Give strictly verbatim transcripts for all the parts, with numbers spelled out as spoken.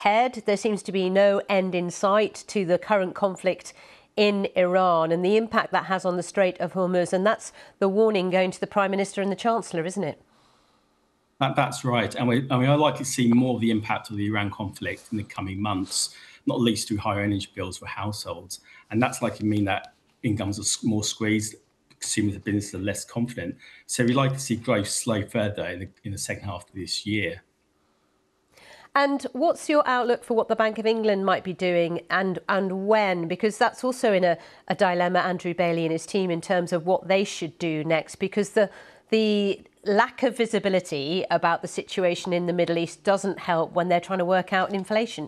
ahead. There seems to be no end in sight to the current conflict in Iran and the impact that has on the Strait of Hormuz. And that's the warning going to the Prime Minister and the Chancellor, isn't it? That, that's right. And we, I mean, I'd like to see more of the impact of the Iran conflict in the coming months, not least through higher energy bills for households. And that's likely to mean that incomes are more squeezed, consumers and businesses are less confident. So we'd like to see growth slow further in the, in the second half of this year. And what's your outlook for what the Bank of England might be doing and and when? Because that's also in a, a dilemma, Andrew Bailey and his team, in terms of what they should do next, because the the lack of visibility about the situation in the Middle East doesn't help when they're trying to work out inflation.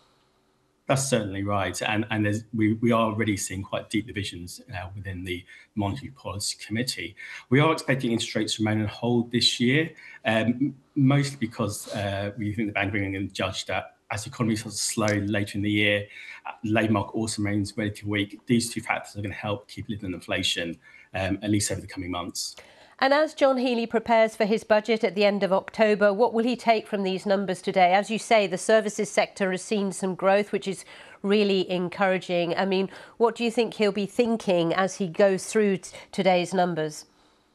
That's certainly right. And, and there's, we, we are already seeing quite deep divisions uh, within the Monetary Policy Committee. We are expecting interest rates to remain on hold this year, um, mostly because uh, we think the Bank of England judged that as the economy starts to slow later in the year, uh, the labour market also remains relatively weak. These two factors are going to help keep lid on inflation, um, at least over the coming months. And as John Healey prepares for his budget at the end of October, what will he take from these numbers today? As you say, the services sector has seen some growth, which is really encouraging. I mean, what do you think he'll be thinking as he goes through t- today's numbers?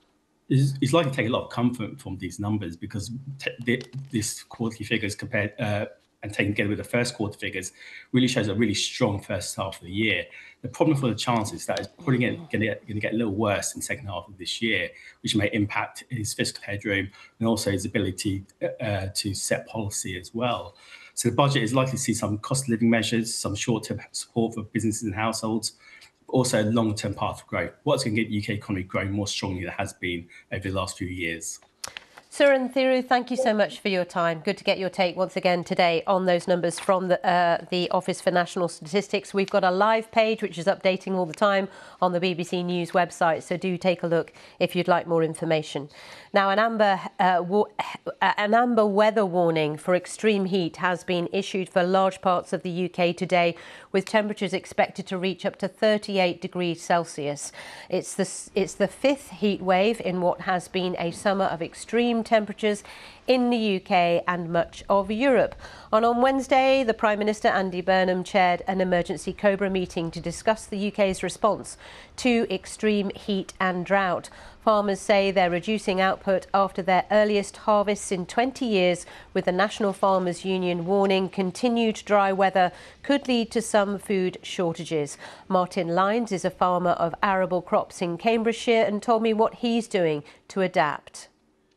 He's likely to take a lot of comfort from these numbers because t- this quarterly figures compared uh, and taken together with the first quarter figures really shows a really strong first half of the year. The problem for the Chancellor is that it's probably going to get a little worse in the second half of this year, which may impact his fiscal headroom and also his ability uh, to set policy as well. So the budget is likely to see some cost of living measures, some short-term support for businesses and households, but also a long-term path of growth. What's going to get the U K economy growing more strongly than it has been over the last few years. Suren Thiru, thank you so much for your time. Good to get your take once again today on those numbers from the, uh, the Office for National Statistics. We've got a live page which is updating all the time on the B B C News website, so do take a look if you'd like more information. Now, an amber, uh, wa- an amber weather warning for extreme heat has been issued for large parts of the U K today, with temperatures expected to reach up to thirty-eight degrees Celsius. It's the, it's the fifth heat wave in what has been a summer of extreme temperatures in the U K and much of Europe. And on Wednesday, the Prime Minister, Andy Burnham, chaired an emergency COBRA meeting to discuss the U K's response to extreme heat and drought. Farmers say they're reducing output after their earliest harvests in twenty years, with the National Farmers Union warning continued dry weather could lead to some food shortages. Martin Lyons is a farmer of arable crops in Cambridgeshire and told me what he's doing to adapt.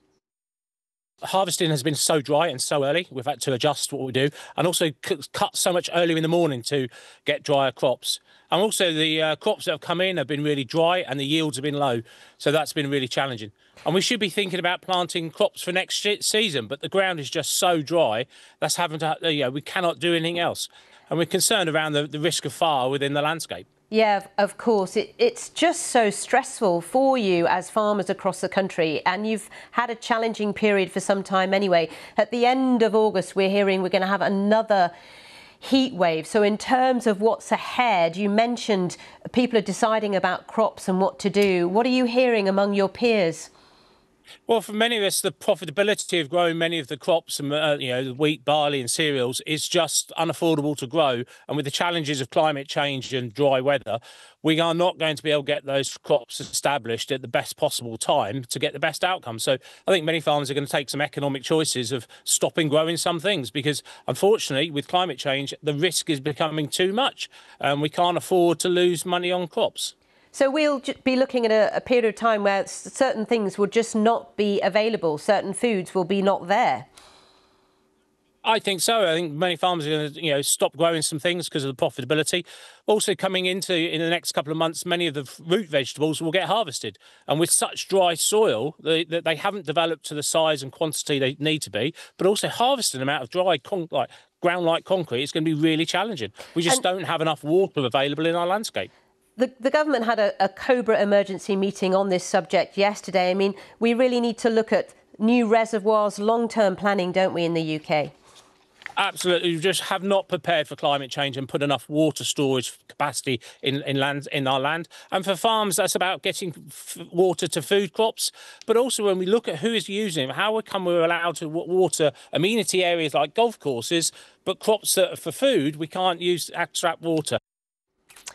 Harvesting has been so dry and so early, we've had to adjust what we do, and also cut so much earlier in the morning to get drier crops. And also the uh, crops that have come in have been really dry and the yields have been low, so that's been really challenging. And we should be thinking about planting crops for next season, but the ground is just so dry, that's having to, you know, we cannot do anything else. And we're concerned around the, the risk of fire within the landscape. Yeah, of course. It, it's just so stressful for you as farmers across the country, and you've had a challenging period for some time anyway. At the end of August, we're hearing we're going to have another heat wave. So in terms of what's ahead, you mentioned people are deciding about crops and what to do. What are you hearing among your peers? Well, for many of us, the profitability of growing many of the crops, and uh, you know, the wheat, barley and cereals is just unaffordable to grow. And with the challenges of climate change and dry weather, we are not going to be able to get those crops established at the best possible time to get the best outcome. So I think many farmers are going to take some economic choices of stopping growing some things because, unfortunately, with climate change, the risk is becoming too much and we can't afford to lose money on crops. So we'll be looking at a, a period of time where certain things will just not be available, certain foods will be not there. I think so. I think many farmers are going to, you know, stop growing some things because of the profitability. Also, coming into in the next couple of months, many of the root vegetables will get harvested, and with such dry soil, they, they haven't developed to the size and quantity they need to be. But also, harvesting them out of dry, con- like ground-like concrete is going to be really challenging. We just and don't have enough water available in our landscape. The, the government had a, a COBRA emergency meeting on this subject yesterday. I mean, we really need to look at new reservoirs, long-term planning, don't we, in the U K? Absolutely, we just have not prepared for climate change and put enough water storage capacity in in land in our land. And for farms, that's about getting f water to food crops. But also, when we look at who is using it, how come we're allowed to water amenity areas like golf courses, but crops that are for food we can't use to extract water?